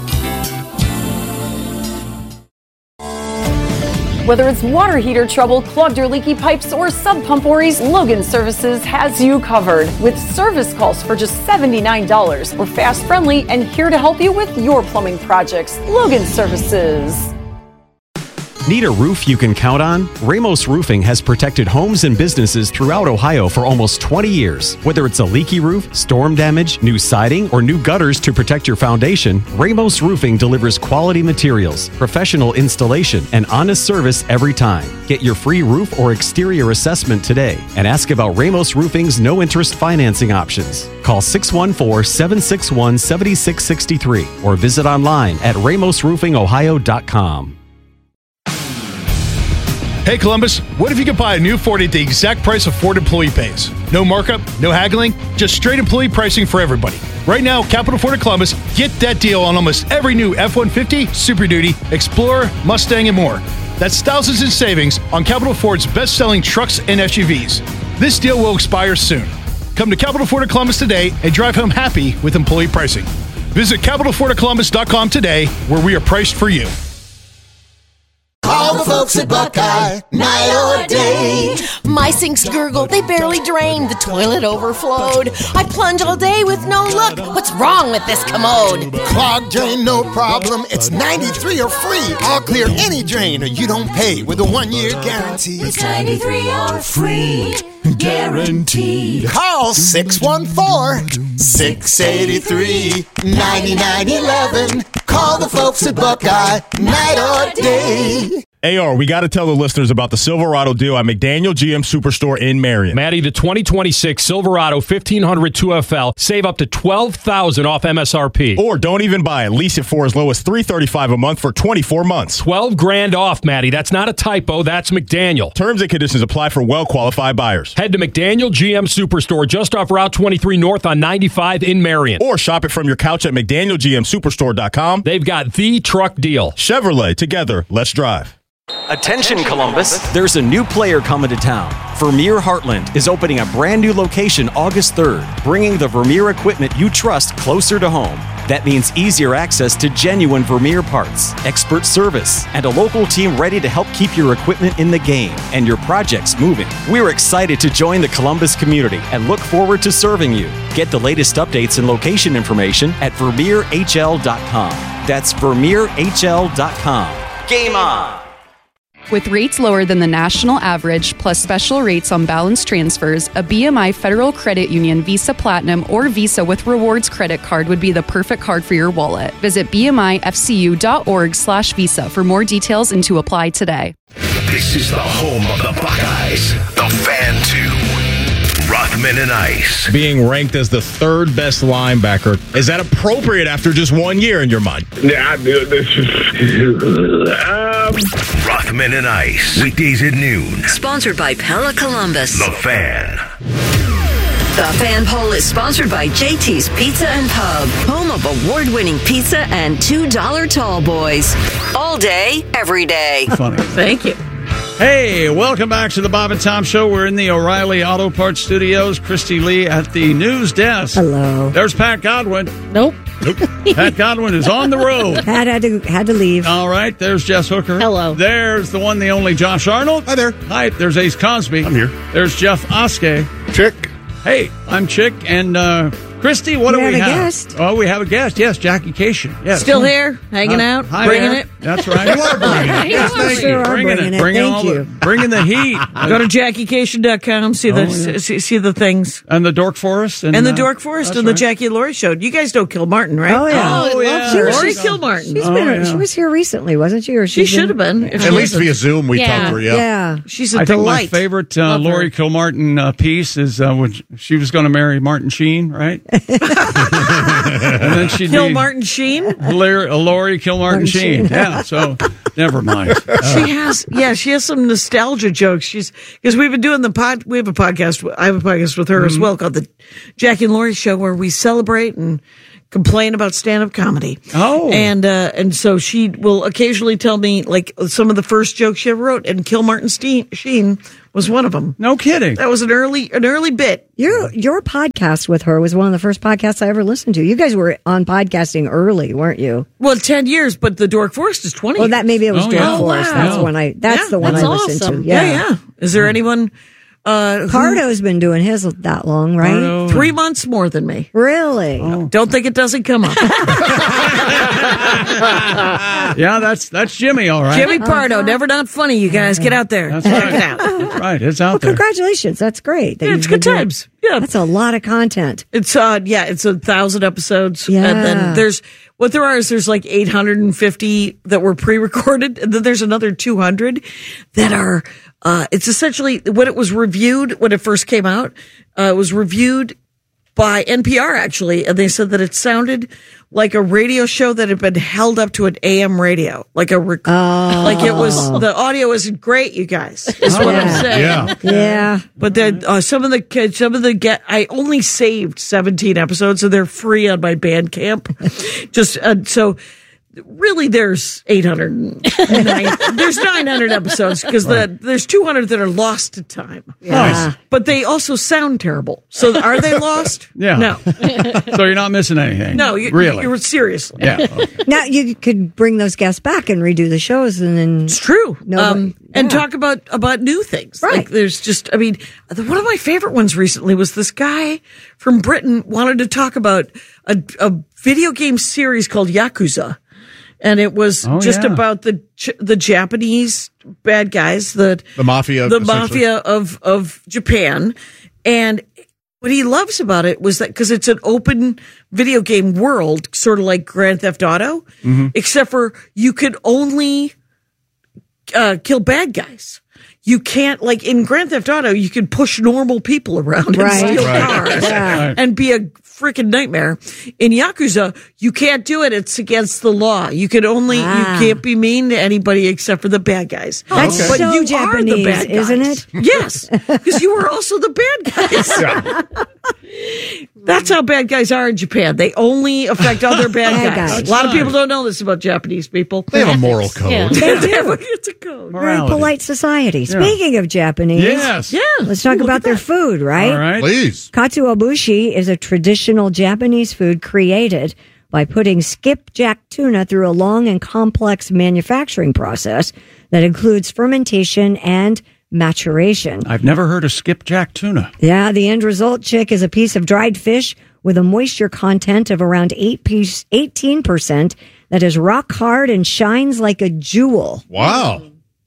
Whether it's water heater trouble, clogged or leaky pipes, or sub pump worries, Logan Services has you covered. With service calls for just seventy-nine dollars. We're fast, friendly, and here to help you with your plumbing projects. Logan Services. Need a roof you can count on? Ramos Roofing has protected homes and businesses throughout Ohio for almost twenty years. Whether it's a leaky roof, storm damage, new siding, or new gutters to protect your foundation, Ramos Roofing delivers quality materials, professional installation, and honest service every time. Get your free roof or exterior assessment today and ask about Ramos Roofing's no-interest financing options. Call six one four, seven six one, seven six six three or visit online at ramos roofing ohio dot com. Hey Columbus, what if you could buy a new Ford at the exact price a Ford employee pays? No markup, no haggling, just straight employee pricing for everybody. Right now, Capital Ford of Columbus, get that deal on almost every new F one fifty, Super Duty, Explorer, Mustang, and more. That's thousands in savings on Capital Ford's best-selling trucks and S U Vs. This deal will expire soon. Come to Capital Ford of Columbus today and drive home happy with employee pricing. Visit capital ford of columbus dot com today, where we are priced for you. Call the folks at Buckeye, night or day. My sinks gurgled, they barely drained, the toilet overflowed. I plunge all day with no luck. What's wrong with this commode? Clogged drain, no problem. It's ninety-three or free. I'll clear any drain or you don't pay with a one-year guarantee. It's ninety-three or free. Guaranteed. Call six one four, six eight three, nine nine one one. Call the folks at Buckeye, night or day. A R, we got to tell the listeners about the Silverado deal at McDaniel G M Superstore in Marion. Maddie, the twenty twenty-six Silverado fifteen hundred two F L, save up to twelve thousand dollars off M S R P. Or don't even buy it. Lease it for as low as three hundred thirty-five dollars a month for twenty-four months. twelve grand off, Maddie. That's not a typo. That's McDaniel. Terms and conditions apply for well-qualified buyers. Head to McDaniel G M Superstore just off Route twenty-three North on ninety-five in Marion. Or shop it from your couch at mcdaniel g m superstore dot com. They've got the truck deal. Chevrolet, together, let's drive. Attention Columbus, there's a new player coming to town. Vermeer Heartland is opening a brand new location August third, bringing the Vermeer equipment you trust closer to home. That means easier access to genuine Vermeer parts, expert service, and a local team ready to help keep your equipment in the game and your projects moving. We're excited to join the Columbus community and look forward to serving you. Get the latest updates and location information at vermeer h l dot com. That's vermeer h l dot com. Game on! With rates lower than the national average, plus special rates on balance transfers, a B M I Federal Credit Union Visa Platinum or Visa with Rewards credit card would be the perfect card for your wallet. Visit b m i f c u dot org slash visa for more details and to apply today. This is the home of the Buckeyes, the Fan two. Rothman and Ice. Being ranked as the third best linebacker, is that appropriate after just one year in your mind? Yeah, this is... um... Rothman and Ice. Weekdays at noon. Sponsored by Pella Columbus. The Fan. The Fan Poll is sponsored by J T's Pizza and Pub, home of award-winning pizza and two dollar tall boys. All day, every day. Funny. Thank you. Hey, welcome back to the Bob and Tom Show. We're in the O'Reilly Auto Parts Studios. Christy Lee at the news desk. Hello. There's Pat Godwin. Nope. Nope. Pat Godwin is on the road. Pat had to had to leave. All right. There's Jess Hooker. Hello. There's the one, the only Josh Arnold. Hi there. Hi. There's Ace Cosby. I'm here. There's Jeff Oskey. Chick. Hey, I'm Chick, and uh, Christy, what We do we have a have? guest. Oh, we have a guest. Yes, Jackie Cation. Yes. Still here, hanging Hi- out, hi bringing there. it. That's right. You are bringing it. Yes, thank you. Sure are Bringing, bringing it. it. Bringing Thank all you. The, bringing the heat. Go to jackie cation dot com, see the Oh, yeah. see, see the things. And the Dork Forest. And, And the uh, Dork Forest that's and the right. Jackie and Laurie show. You guys know Kilmartin, right? Oh, yeah. Oh, Oh, yeah. She was- Laurie she's- Kilmartin. She's Oh, been, yeah. She was here recently, wasn't she? Or She she's should been- have been. if At she least wasn't. via Zoom, we Yeah. talked to her. Yeah. Yeah. She's a I think delight. my favorite uh, Love her. Laurie Kilmartin uh, piece is uh, when she was going to marry Martin Sheen, right? And then she'd Kilmartin Sheen. be Laurie, uh, Laurie Kilmartin Martin Sheen. Sheen. Yeah, so never mind. She has, yeah, she has some nostalgia jokes. She's because we've been doing the pod. We have a podcast. I have a podcast with her Mm-hmm. as well called the Jackie and Laurie Show, where we celebrate and complain about stand-up comedy. Oh, and uh, and so she will occasionally tell me like some of the first jokes she ever wrote, and Kilmartin Steen, Sheen was one of them. No kidding. That was an early an early bit. Your your podcast with her was one of the first podcasts I ever listened to. You guys were on podcasting early, weren't you? Well, ten years, but the Dork Forest is twenty. Oh, that maybe it was Oh, Dork yeah. Forest. Oh, That's wow. when I. That's Yeah, the one that's I listened awesome. to. Yeah, Yeah, yeah. Is there anyone? Uh, who- Pardo's been doing his that long, right? Pardo. three months more than me. Really? Don't think it doesn't come up. Yeah, that's that's Jimmy, all right. Jimmy Pardo, never not funny. You guys, get out there. That's Check right. it out. That's right. It's out Well, there. congratulations. That's great. that Yeah, you've it's been good doing- times. Yeah, That's a lot of content. it's uh, yeah, it's a thousand episodes. Yeah. And then there's what there are is there's like eight hundred fifty that were pre-recorded, and then there's another two hundred that are. Uh, it's essentially when it was reviewed when it first came out. Uh, it was reviewed by N P R actually, and they said that it sounded like a radio show that had been held up to an A M radio, like a rec- like it was the audio isn't great. You guys, is what I'm saying. Yeah. Yeah. But then uh, some of the kids, some of the get, I only saved seventeen episodes, so they're free on my Bandcamp. Just uh, so, really, there's eight hundred. There's nine hundred episodes because the there's two hundred that are lost to time. Yeah. But they also sound terrible. So are they lost? Yeah. No. So you're not missing anything. No. You, really. You're seriously. Yeah. Okay. Now you could bring those guests back and redo the shows, and then It's true. No, um, but- and yeah. talk about, about new things. Right. Like there's just, I mean, the, one of my favorite ones recently was this guy from Britain wanted to talk about a, a video game series called Yakuza. And it was Oh, just yeah. about the the Japanese bad guys, the The mafia. the essentially. mafia of of Japan. And what he loves about it was that because it's an open video game world, sort of like Grand Theft Auto, Mm-hmm. except for you could only uh, kill bad guys. You can't, like in Grand Theft Auto, you can push normal people around Right. and steal Right. cars Yeah. and be a freaking nightmare. In Yakuza, you can't do it. It's against the law. You can only, Ah. you can't be mean to anybody except for the bad guys. That's But so you are the Japanese, bad guys. isn't it? Yes, because you were also the bad guys. That's how bad guys are in Japan. They only affect other bad, Bad guys. guys. A lot of people don't know this about Japanese people. They have a moral code. Yeah. They do. It's a code. Very Morality. polite society. Speaking of Japanese, Yes. Yeah. let's talk Look about at their that. food, right? All right. Please. Katsuobushi is a traditional Japanese food created by putting skipjack tuna through a long and complex manufacturing process that includes fermentation and maturation. I've never heard of skipjack tuna. Yeah, the end result, Chick, is a piece of dried fish with a moisture content of around eight piece, eighteen percent that is rock hard and shines like a jewel. Wow.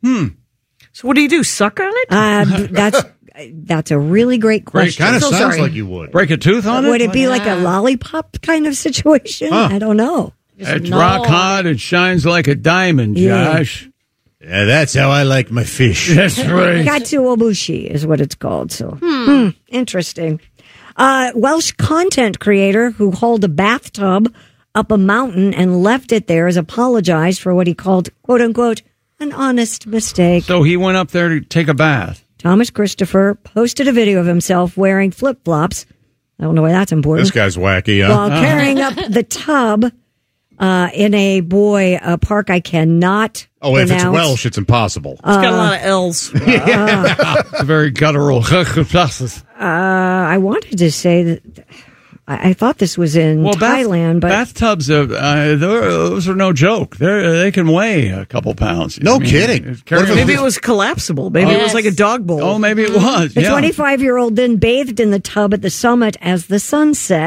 So what do you do? Suck on it? Uh, that's that's a really great question. Kind of So sounds sorry. like you would. Break a tooth on Would it? it be like a lollipop kind of situation? Huh. I don't know. It's No. rock hard. It shines like a diamond, Yeah. Josh. Yeah, that's how I like my fish. That's right. Katsuobushi is what it's called. So, hmm, interesting. Uh, Welsh content creator who hauled a bathtub up a mountain and left it there has apologized for what he called, quote unquote, an honest mistake. So he went up there to take a bath. Thomas Christopher posted a video of himself wearing flip flops. I don't know why that's important. This guy's wacky, huh? While carrying up the tub uh, in a boy a park I cannot. Oh, if it's pronounce. Welsh, it's impossible. It's got a lot of L's. It's a very guttural. Uh, I wanted to say that I, I thought this was in Well, bath- Thailand, but bathtubs, uh, uh, those are no joke. They they can weigh a couple pounds. No kidding. it's carrying- What if Maybe it was collapsible. Maybe it was like a dog bowl. Oh, maybe it was. the Yeah. twenty-five-year-old then bathed in the tub at the summit as the sun set.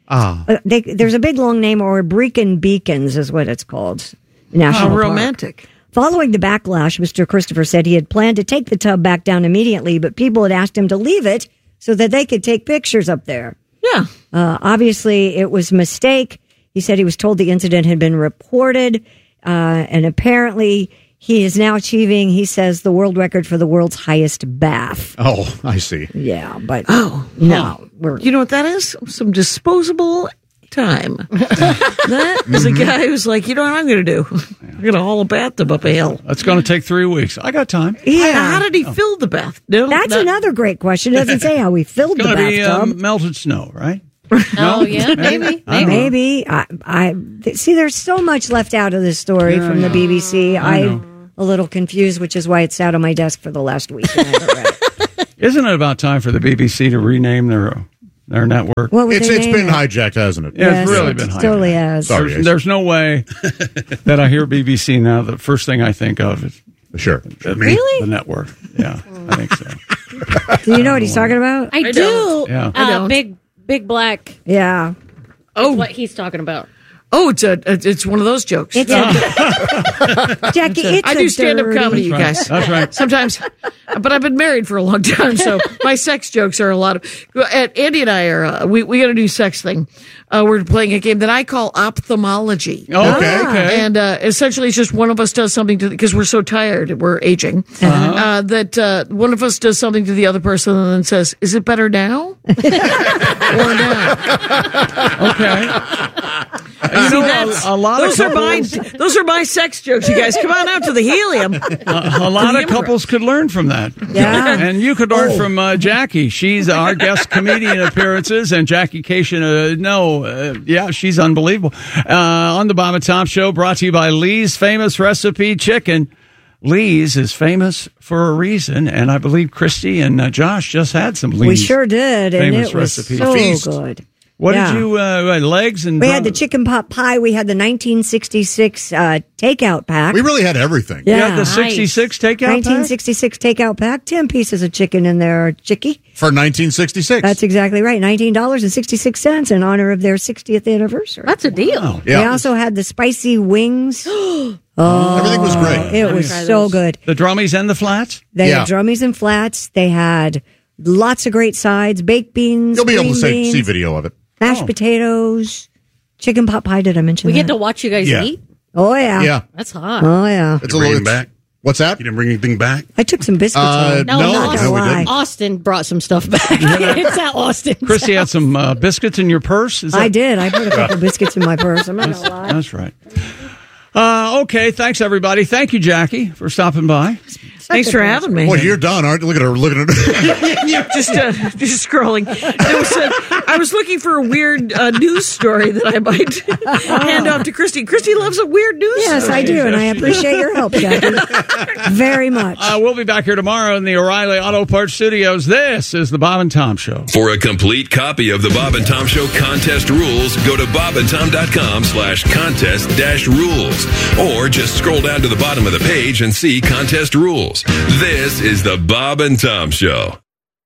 Ah. Uh, they, there's a big long name, or Brecon Beacons is what it's called. National How Park. romantic. Following the backlash, Mister Christopher said he had planned to take the tub back down immediately, but people had asked him to leave it so that they could take pictures up there. Yeah. Uh, obviously, it was a mistake. He said he was told the incident had been reported, uh, and apparently he is now achieving, he says, the world record for the world's highest bath. Oh, I see. Yeah, but oh no. We're, you know what that is? Some disposable time. That is a guy who's like, you know what I'm going to do? I'm going to haul a bathtub up a hill. That's going to take three weeks. I got time. Yeah. How, how did he fill the bath? No, That's not- another great question. It doesn't say how he filled It's the going to bathtub. be um, melted snow, right? Oh, yeah, maybe. I don't know. Maybe. I, I see. There's so much left out of this story Yeah, from the yeah. B B C. I know. I'm a little confused, which is why it's sat on my desk for the last week. And I haven't read it. Isn't it about time for the B B C to rename their their network? What would It's they it's name been it? hijacked, hasn't it? Yeah, Yes, it's really it been hijacked. totally has. Sorry, There's, Ace. there's no way that I hear B B C now. The first thing I think of is Sure. the, Really? the network. Yeah, I think so. Do you know what he's talking about? I, I do. don't. Yeah. Uh, I don't. Big, big black. Yeah. Oh, what he's talking about. Oh, it's a it's one of those jokes. It's a, Jackie, it's I a do stand up dirty- comedy, you That's guys. right. That's right. Sometimes, but I've been married for a long time, so my sex jokes are a lot of. And Andy and I are uh, we we got a new sex thing. Uh, we're playing a game that I call ophthalmology. Oh, okay, okay. And uh, essentially, it's just one of us does something to because we're so tired, we're aging, Uh-huh. uh, that uh, one of us does something to the other person and then says, "Is it better now or now?" Okay. See, know, that's- a- a lot of those are my couples- those are my sex jokes. You guys, come on out to the helium. A, a lot of couples could learn from that. Yeah. And you could learn Oh. from uh, Jackie. She's our guest comedian appearances, and Jackie Cation, uh, no, uh, yeah, she's unbelievable. Uh, on the Bob and Tom Show, brought to you by Lee's Famous Recipe Chicken. Lee's is famous for a reason, and I believe Christy and uh, Josh just had some Lee's. We sure did, and famous it was recipe. so Feast. good. What Yeah. did you, uh, legs and... We had the chicken pot pie. We had the nineteen sixty-six uh, takeout pack. We really had everything. You had the sixty-six takeout pack? nineteen sixty-six takeout pack. Ten pieces of chicken in there, chickie. For nineteen sixty-six. That's exactly right. nineteen dollars and sixty-six cents in honor of their sixtieth anniversary. That's a deal. Oh. Yeah. We also had the spicy wings. oh, Everything was great. It was so good. The drummies and the flats? They Yeah. had drummies and flats. They had lots of great sides, baked beans. You'll be able green to say, beans, see video of it. mashed Oh. potatoes, chicken pot pie. Did I mention We that? get to watch you guys Yeah. eat. Oh yeah. Yeah. That's hot. Oh yeah. It's You a bring little it back? What's that? You didn't bring anything back? I took some biscuits Uh, home. No, No, no, not no, gonna we lie. didn't. Austin brought some stuff back. It's at Austin. Christy had some uh, biscuits in your purse? Is that- I did. I put a couple biscuits in my purse. I'm not gonna lie. That's right. Uh, okay, thanks everybody. Thank you, Jackie, for stopping by. Thanks for having me. Well, you're done, aren't you? Look at her looking at her. just uh, just scrolling. There was a, I was looking for a weird uh, news story that I might hand off to Christy. Christy loves a weird news Yes, story. I do, and I appreciate your help, Jackie, very much. Uh, we'll be back here tomorrow in the O'Reilly Auto Parts Studios. This is the Bob and Tom Show. For a complete copy of the Bob and Tom Show contest rules, go to bobandtom.com slash contest dash rules. Or just scroll down to the bottom of the page and see contest rules. This is the Bob and Tom Show.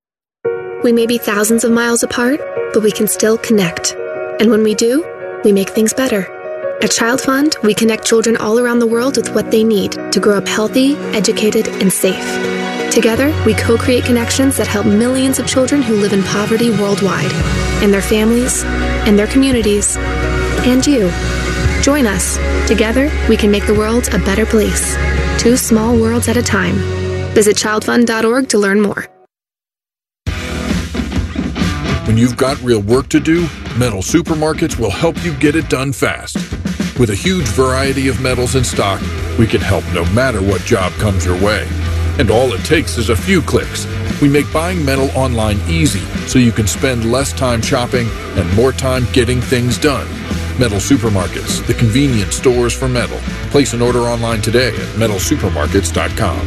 We may be thousands of miles apart, but we can still connect. And when we do, we make things better. At Child Fund, we connect children all around the world with what they need to grow up healthy, educated, and safe. Together, we co-create connections that help millions of children who live in poverty worldwide, and their families, and their communities, and you. Join us. Together, we can make the world a better place. Two small worlds at a time. Visit child fund dot org to learn more. When you've got real work to do, Metal Supermarkets will help you get it done fast. With a huge variety of metals in stock, we can help no matter what job comes your way. And all it takes is a few clicks. We make buying metal online easy so you can spend less time shopping and more time getting things done. Metal Supermarkets, the convenient stores for metal. Place an order online today at metal supermarkets dot com.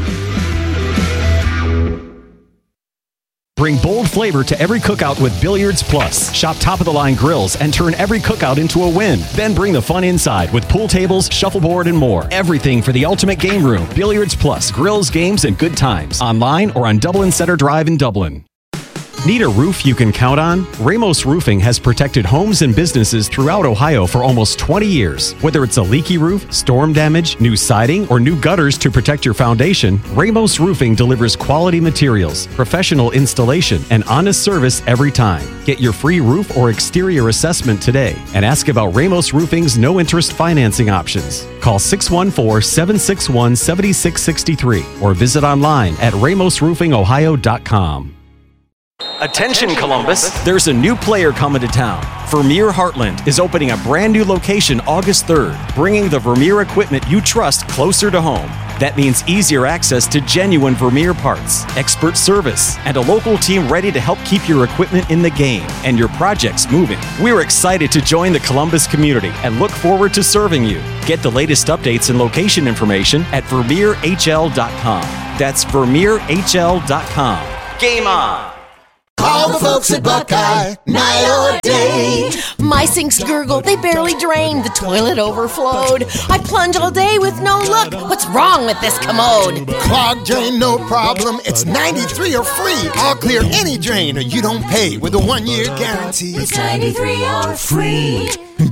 Bring bold flavor to every cookout with Billiards Plus. Shop top-of-the-line grills and turn every cookout into a win. Then bring the fun inside with pool tables, shuffleboard, and more. Everything for the ultimate game room. Billiards Plus. Grills, games, and good times. Online or on Dublin Center Drive in Dublin. Need a roof you can count on? Ramos Roofing has protected homes and businesses throughout Ohio for almost twenty years. Whether it's a leaky roof, storm damage, new siding, or new gutters to protect your foundation, Ramos Roofing delivers quality materials, professional installation, and honest service every time. Get your free roof or exterior assessment today and ask about Ramos Roofing's no-interest financing options. Call six one four, seven six one, seven six six three or visit online at ramos roofing ohio dot com. Attention, Columbus. There's a new player coming to town. Vermeer Heartland is opening a brand new location August third, bringing the Vermeer equipment you trust closer to home. That means easier access to genuine Vermeer parts, expert service, and a local team ready to help keep your equipment in the game and your projects moving. We're excited to join the Columbus community and look forward to serving you. Get the latest updates and location information at vermeer h l dot com. That's vermeer h l dot com. Game on! Call the folks at Buckeye, night or day. My sinks gurgle, they barely drain. The toilet overflowed. I plunge all day with no luck. What's wrong with this commode? Clogged drain, no problem. It's ninety-three or free. I'll clear any drain or you don't pay with a one-year guarantee. It's ninety-three or free.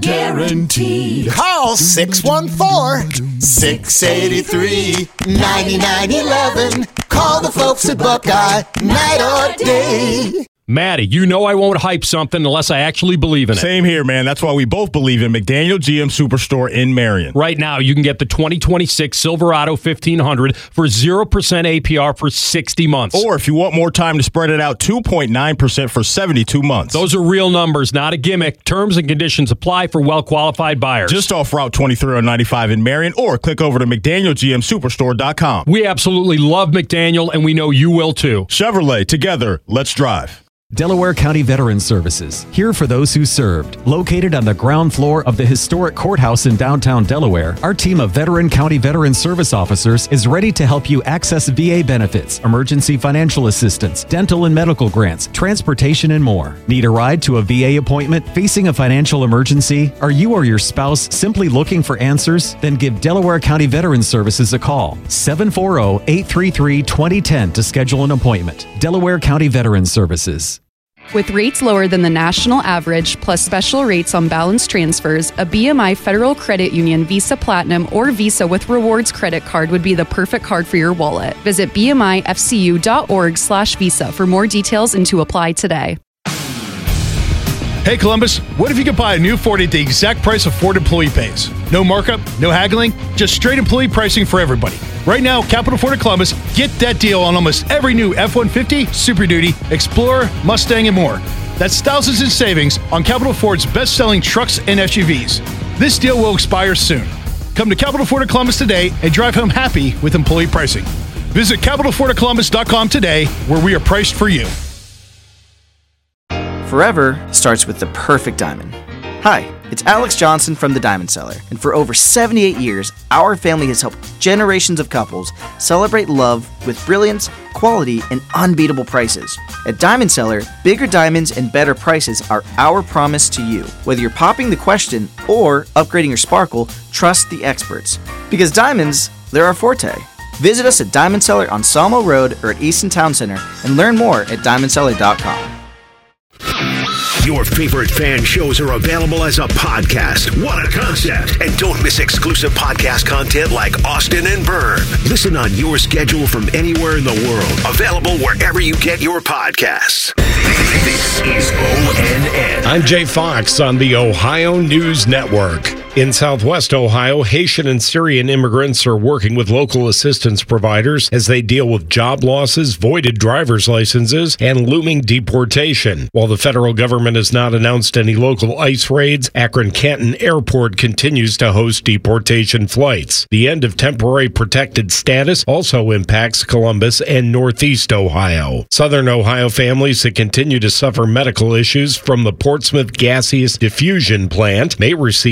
Guaranteed. Call six one four, six eight three, nine nine one one. Call the folks at Buckeye, night or day. Maddie, you know I won't hype something unless I actually believe in it. Same here, man. That's why we both believe in McDaniel G M Superstore in Marion. Right now, you can get the twenty twenty-six Silverado fifteen hundred for zero percent A P R for sixty months. Or if you want more time to spread it out, two point nine percent for seventy-two months. Those are real numbers, not a gimmick. Terms and conditions apply for well-qualified buyers. Just off Route twenty-three on ninety-five in Marion, or click over to mcdaniel g m superstore dot com. We absolutely love McDaniel, and we know you will too. Chevrolet, together, let's drive. Delaware County Veterans Services, here for those who served. Located on the ground floor of the historic courthouse in downtown Delaware, our team of veteran county veteran service officers is ready to help you access V A benefits, emergency financial assistance, dental and medical grants, transportation, and more. Need a ride to a V A appointment? Facing a financial emergency? Are you or your spouse simply looking for answers? Then give Delaware County Veterans Services a call. seven four zero, eight three three, two zero one zero to schedule an appointment. Delaware County Veterans Services. With rates lower than the national average, plus special rates on balance transfers, a B M I Federal Credit Union Visa Platinum or Visa with Rewards credit card would be the perfect card for your wallet. Visit b m i f c u dot org slash visa for more details and to apply today. Hey Columbus, what if you could buy a new Ford at the exact price a Ford employee pays? No markup, no haggling, just straight employee pricing for everybody. Right now, Capital Ford of Columbus, get that deal on almost every new F one fifty, Super Duty, Explorer, Mustang, and more. That's thousands in savings on Capital Ford's best-selling trucks and S U Vs. This deal will expire soon. Come to Capital Ford of Columbus today and drive home happy with employee pricing. Visit capital ford of columbus dot com today, where we are priced for you. Forever starts with the perfect diamond. Hi, it's Alex Johnson from The Diamond Seller, and for over seventy-eight years, our family has helped generations of couples celebrate love with brilliance, quality, and unbeatable prices. At Diamond Seller, bigger diamonds and better prices are our promise to you. Whether you're popping the question or upgrading your sparkle, trust the experts. Because diamonds, they're our forte. Visit us at Diamond Seller on Sawmill Road or at Easton Town Center and learn more at diamond seller dot com. Your favorite fan shows are available as a podcast. What a concept! And don't miss exclusive podcast content like Austin and Byrne. Listen on your schedule from anywhere in the world. Available wherever you get your podcasts. This is O N N. I'm Jay Fox on the Ohio News Network. In Southwest Ohio, Haitian and Syrian immigrants are working with local assistance providers as they deal with job losses, voided driver's licenses, and looming deportation. While the federal government has not announced any local ICE raids, Akron-Canton Airport continues to host deportation flights. The end of temporary protected status also impacts Columbus and Northeast Ohio. Southern Ohio families that continue to suffer medical issues from the Portsmouth gaseous diffusion plant may receive additional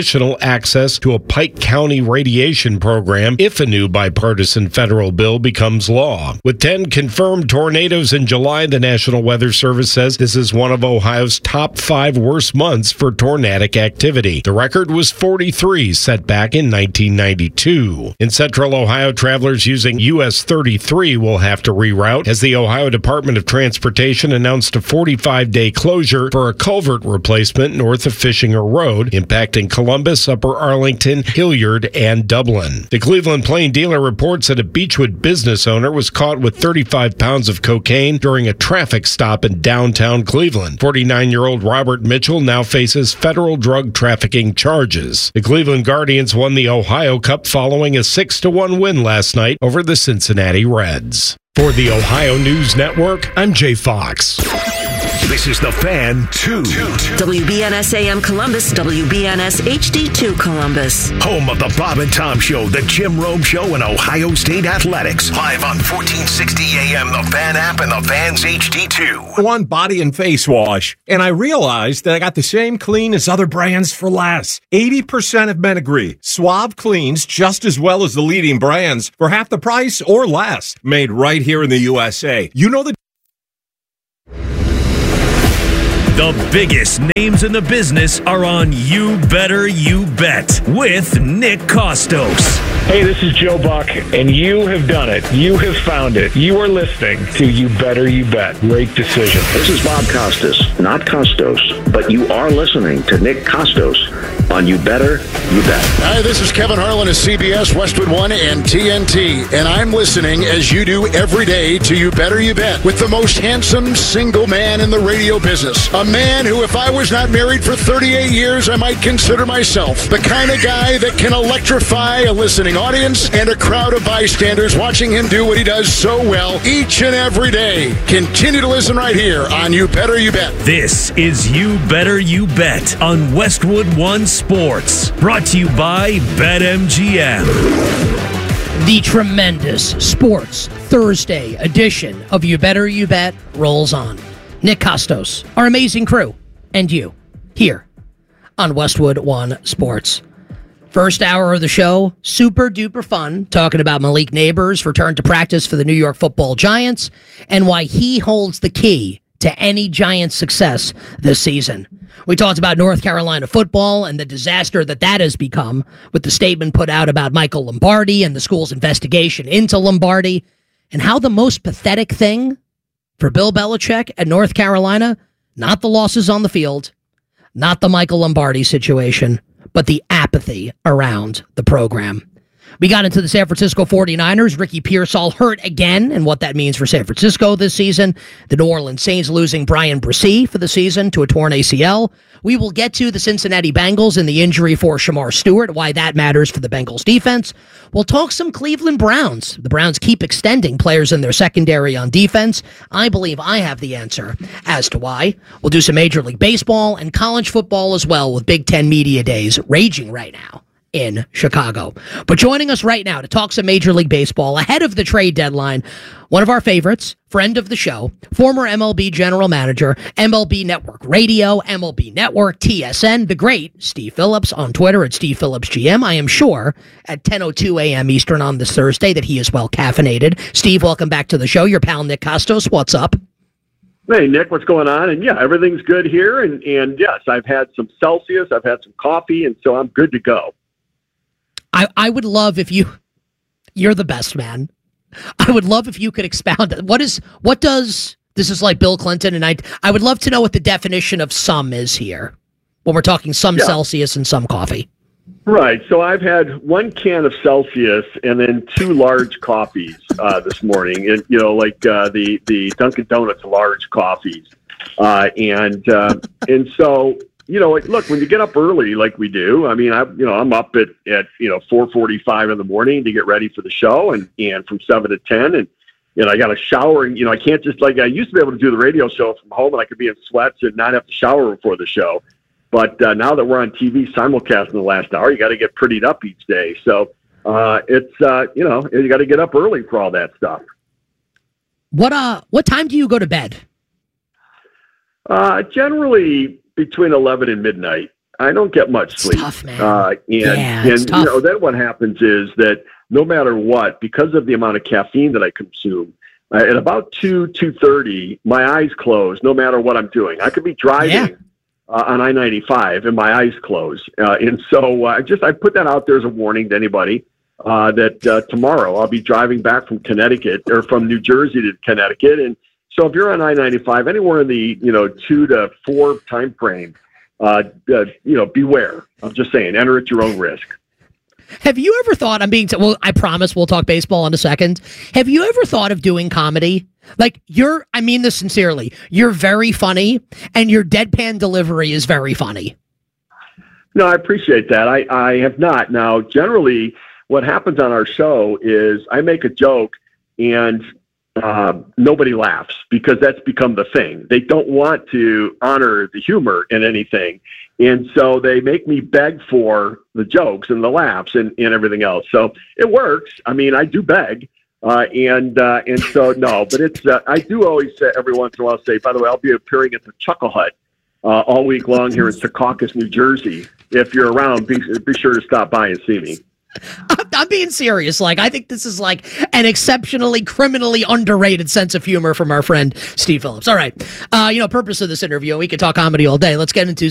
additional access to a Pike County radiation program if a new bipartisan federal bill becomes law. With ten confirmed tornadoes in July, the National Weather Service says this is one of Ohio's top five worst months for tornadic activity. The record was forty-three, set back in nineteen ninety-two. In central Ohio, travelers using U S thirty-three will have to reroute as the Ohio Department of Transportation announced a forty-five day closure for a culvert replacement north of Fishinger Road, impacting Columbus, Upper Arlington, Hilliard, and Dublin. The Cleveland Plain Dealer reports that a Beechwood business owner was caught with thirty-five pounds of cocaine during a traffic stop in downtown Cleveland. forty-nine-year-old Robert Mitchell now faces federal drug trafficking charges. The Cleveland Guardians won the Ohio Cup following a six to one win last night over the Cincinnati Reds. For the Ohio News Network, I'm Jay Fox. This is The Fan two. W B N S A M Columbus, W B N S H D two Columbus. Home of the Bob and Tom Show, the Jim Rome Show, and Ohio State Athletics. Live on fourteen sixty A M, the Fan app, and the Fan's H D two. One body and face wash, and I realized that I got the same clean as other brands for less. eighty percent of men agree. Suave cleans just as well as the leading brands for half the price or less. Made right here in the U S A. You know the The biggest names in the business are on You Better You Bet with Nick Costos. Hey, this is Joe Buck, and you have done it. You have found it. You are listening to You Better You Bet. Great decision. This is Bob Costas, not Costos, but you are listening to Nick Costos on You Better You Bet. Hi, this is Kevin Harlan of C B S, Westwood One, and T N T, and I'm listening as you do every day to You Better You Bet with the most handsome single man in the radio business. A man who, if I was not married for thirty-eight years, I might consider myself the kind of guy that can electrify a listening audience and a crowd of bystanders watching him do what he does so well each and every day. Continue to listen right here on You Better You Bet. This is You Better You Bet on Westwood One Sports. Brought to you by BetMGM. The tremendous Sports Thursday edition of You Better You Bet rolls on. Nick Costos, our amazing crew, and you, here on Westwood One Sports. First hour of the show, super duper fun, talking about Malik Neighbors' return to practice for the New York Football Giants and why he holds the key to any Giants' success this season. We talked about North Carolina football and the disaster that that has become with the statement put out about Michael Lombardi and the school's investigation into Lombardi, and how the most pathetic thing for Bill Belichick at North Carolina, not the losses on the field, not the Michael Lombardi situation, but the apathy around the program. We got into the San Francisco forty-niners, Ricky Pearsall hurt again, and what that means for San Francisco this season. The New Orleans Saints losing Brian Bresee for the season to a torn A C L. We will get to the Cincinnati Bengals and the injury for Shamar Stewart, why that matters for the Bengals defense. We'll talk some Cleveland Browns. The Browns keep extending players in their secondary on defense. I believe I have the answer as to why. We'll do some Major League Baseball and college football as well, with Big Ten Media Days raging right now in Chicago. But joining us right now to talk some Major League Baseball ahead of the trade deadline, one of our favorites, friend of the show, former M L B general manager, M L B Network Radio, M L B Network, T S N, the great Steve Phillips on Twitter at Steve Phillips G M. I am sure at ten oh two a.m. Eastern on this Thursday that he is well caffeinated. Steve, welcome back to the show. Your pal Nick Costos, what's up? Hey, Nick, what's going on? And yeah, everything's good here. And, and yes, I've had some Celsius, I've had some coffee, and so I'm good to go. I, I would love if you, you're the best, man. I would love if you could expound. What is, what does, this is like Bill Clinton, and I, I would love to know what the definition of some is here when we're talking some yeah. Celsius and some coffee. Right. So I've had one can of Celsius and then two large coffees uh, this morning. And, you know, like uh, the, the Dunkin' Donuts large coffees. Uh, and, uh, and so, you know, look, when you get up early like we do, I mean, I, you know, I'm up at, at, you know, four forty-five in the morning to get ready for the show, and, and from seven to ten, and, you know, I got to shower, and, you know, I can't just, like, I used to be able to do the radio show from home, and I could be in sweats and not have to shower before the show. But uh, now that we're on T V simulcast in the last hour, you got to get prettied up each day. So uh, it's, uh, you know, you got to get up early for all that stuff. What, uh, what time do you go to bed? Uh, generally between eleven and midnight. I don't get much sleep. It's tough, man. Uh, and Yeah, and it's you tough. know, then what happens is that no matter what, because of the amount of caffeine that I consume, uh, at about two two thirty, my eyes close. No matter what I'm doing, I could be driving Yeah. uh, on I ninety-five and my eyes close. Uh, and so uh, I just I put that out there as a warning to anybody uh, that uh, tomorrow I'll be driving back from Connecticut or from New Jersey to Connecticut, and so if you're on I ninety-five, anywhere in the you know two to four time frame. Uh, uh, you know, beware. I'm just saying, enter at your own risk. Have you ever thought, I'm being, t- well, I promise we'll talk baseball in a second. Have you ever thought of doing comedy? Like, you're, I mean this sincerely, you're very funny, and your deadpan delivery is very funny. No, I appreciate that. I, I have not. Now, generally, what happens on our show is I make a joke, and uh, nobody laughs because that's become the thing. They don't want to honor the humor in anything. And so they make me beg for the jokes and the laughs and, and everything else. So it works. I mean, I do beg. Uh, and uh, and so, no, but it's, uh, I do always say, every once in a while say, by the way, I'll be appearing at the Chuckle Hut uh, all week long here in Secaucus, New Jersey. If you're around, be, be sure to stop by and see me. I'm, I'm being serious. Like, I think this is like an exceptionally criminally underrated sense of humor from our friend Steve Phillips. All right. Uh, you know, purpose of this interview, we could talk comedy all day. Let's get into